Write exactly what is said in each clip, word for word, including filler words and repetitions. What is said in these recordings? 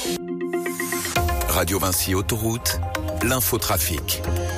Radio Vinci Autoroute, l'infotrafic.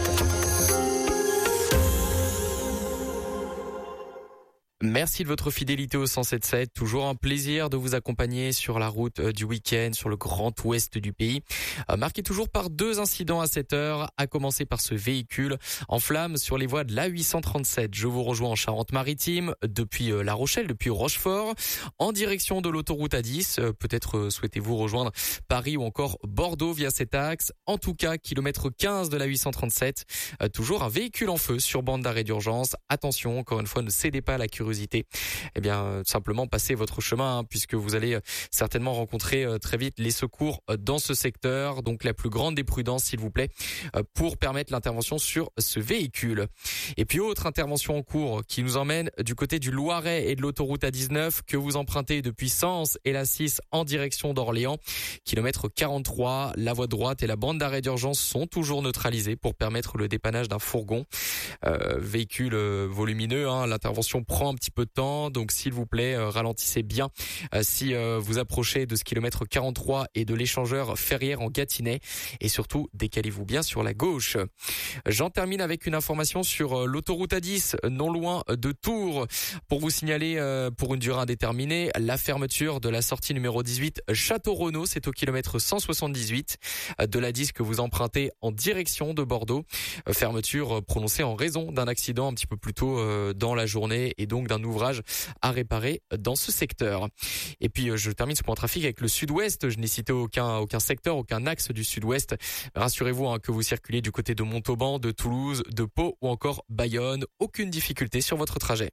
Merci de votre fidélité au cent sept sept. Toujours un plaisir de vous accompagner sur la route du week-end, sur le grand ouest du pays. Marqué toujours par deux incidents à cette heure, à commencer par ce véhicule en flammes sur les voies de l'A huit cent trente-sept. Je vous rejoins en Charente-Maritime, depuis La Rochelle, depuis Rochefort, en direction de l'autoroute A dix. Peut-être souhaitez-vous rejoindre Paris ou encore Bordeaux via cet axe. En tout cas, kilomètre quinze de l'A huit cent trente-sept. Toujours un véhicule en feu sur bande d'arrêt d'urgence. Attention, encore une fois, ne cédez pas à la curiosité. Eh bien, simplement passez votre chemin, hein, puisque vous allez certainement rencontrer très vite les secours dans ce secteur. Donc, la plus grande des prudences, s'il vous plaît, pour permettre l'intervention sur ce véhicule. Et puis, autre intervention en cours qui nous emmène du côté du Loiret et de l'autoroute A dix-neuf que vous empruntez depuis Sens et la six en direction d'Orléans. Kilomètre quarante-trois, la voie droite et la bande d'arrêt d'urgence sont toujours neutralisées pour permettre le dépannage d'un fourgon. Euh, véhicule euh, volumineux, hein, l'intervention prend un petit peu de temps, donc s'il vous plaît, euh, ralentissez bien euh, si euh, vous approchez de ce kilomètre quarante-trois et de l'échangeur Ferrières en Gâtinais, et surtout décalez-vous bien sur la gauche. J'en termine avec une information sur euh, l'autoroute A dix, non loin de Tours, pour vous signaler euh, pour une durée indéterminée la fermeture de la sortie numéro dix-huit Château-Renaud, c'est au kilomètre cent soixante-dix-huit euh, de l'A dix que vous empruntez en direction de Bordeaux. Euh, fermeture euh, prononcée en raison d'un accident un petit peu plus tôt euh, dans la journée et donc d'un ouvrage à réparer dans ce secteur. Et puis je termine ce point trafic avec le sud-ouest. Je n'ai cité aucun aucun secteur, aucun axe du sud-ouest. Rassurez-vous hein, que vous circulez du côté de Montauban, de Toulouse, de Pau ou encore Bayonne. Aucune difficulté sur votre trajet.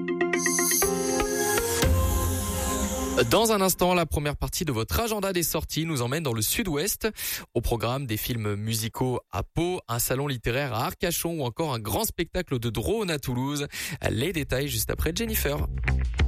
Dans un instant, la première partie de votre agenda des sorties nous emmène dans le sud-ouest. Au programme, des films musicaux à Pau, un salon littéraire à Arcachon ou encore un grand spectacle de drone à Toulouse. Les détails juste après Jennifer.